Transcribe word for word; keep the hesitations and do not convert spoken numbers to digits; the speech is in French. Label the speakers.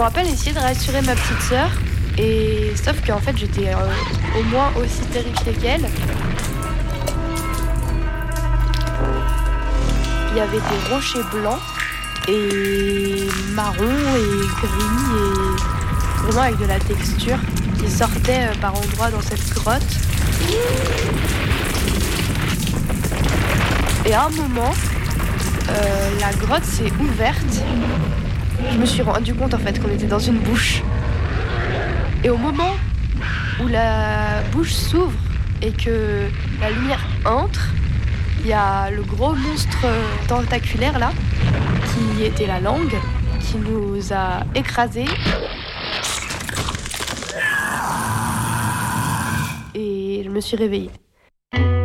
Speaker 1: me rappelle essayer de rassurer ma petite sœur, et sauf qu'en fait j'étais euh, au moins aussi terrifiée qu'elle. Il y avait des rochers blancs et marron et gris et vraiment avec de la texture qui sortait euh, par endroits dans cette grotte. Et à un moment, euh, la grotte s'est ouverte. Je me suis rendu compte en fait qu'on était dans une bouche. Et au moment où la bouche s'ouvre et que la lumière entre, il y a le gros monstre tentaculaire là, qui était la langue, qui nous a écrasés. Et je me suis réveillée.